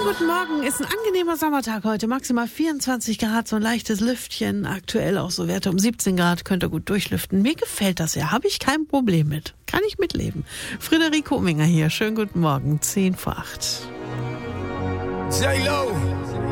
Guten Morgen, ist ein angenehmer Sommertag heute, maximal 24 Grad, so ein leichtes Lüftchen, aktuell auch so Werte um 17 Grad, könnt ihr gut durchlüften. Mir gefällt das ja, habe ich kein Problem mit, kann ich mitleben. Friederike Ominger hier, schönen guten Morgen, 7:50. J-Lo.